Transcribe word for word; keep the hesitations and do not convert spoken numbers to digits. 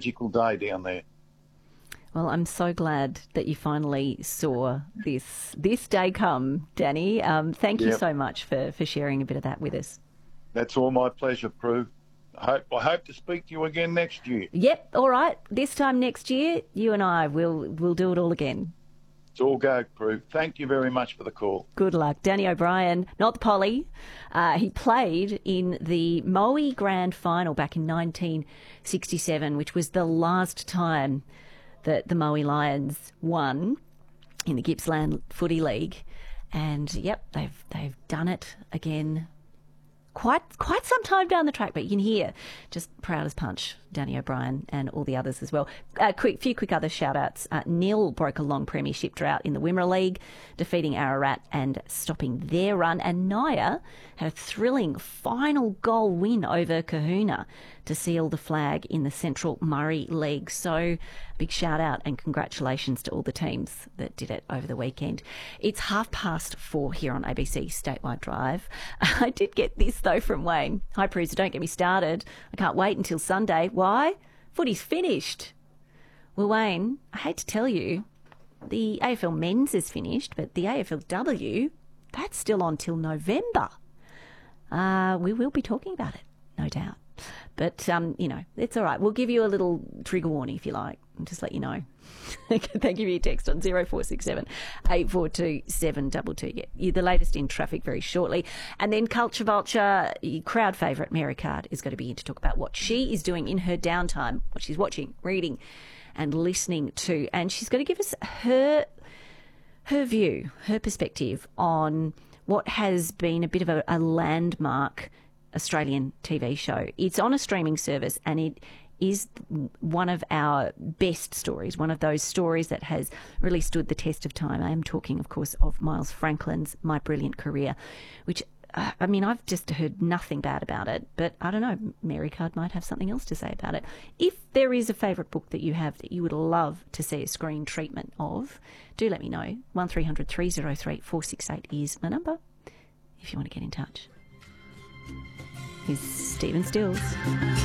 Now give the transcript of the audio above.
magical day down there. Well, I'm so glad that you finally saw this this day come, Danny. Um, thank you Yep. so much for, for sharing a bit of that with us. That's all my pleasure, Prue. I hope, I hope to speak to you again next year. Yep, all right. This time next year, you and I will will do it all again. It's all go, Prue. Thank you very much for the call. Good luck. Danny O'Brien, not the Polly. Uh, he played in the Moe Grand Final back in nineteen sixty-seven, which was the last time that the Moe Lions won in the Gippsland Footy League. And, yep, they've they've done it again quite quite some time down the track, but you can hear just proud as punch, Danny O'Brien and all the others as well. A quick few quick other shout-outs. Uh, Nil broke a long premiership drought in the Wimmera League, defeating Ararat and stopping their run. And Naya had a thrilling final goal win over Kahuna to seal the flag in the Central Murray League. So big shout-out and congratulations to all the teams that did it over the weekend. It's half past four here on A B C Statewide Drive. I did get this, though, from Wayne. Hi, Prue, don't get me started. I can't wait until Sunday. Why? Footy's finished. Well, Wayne, I hate to tell you, the A F L Men's is finished, but the A F L W, that's still on till November. Uh, we will be talking about it, no doubt. But, um, you know, it's all right. We'll give you a little trigger warning if you like, and just let you know. Thank you for your text on zero four six seven, eight four two, seven two two. Yeah, you're the latest in traffic very shortly. And then Culture Vulture, crowd favourite Mary Card is going to be here to talk about what she is doing in her downtime, what she's watching, reading and listening to. And she's going to give us her her view, her perspective on what has been a bit of a, a landmark Australian T V show. It's on a streaming service and it is one of our best stories, one of those stories that has really stood the test of time. I am talking, of course, of Miles Franklin's My Brilliant Career, which, uh, I mean, I've just heard nothing bad about it, but I don't know, Mary Card might have something else to say about it. If there is a favourite book that you have that you would love to see a screen treatment of, do let me know. one three hundred, three oh three, four six eight is my number if you want to get in touch. Here's Stephen Stills.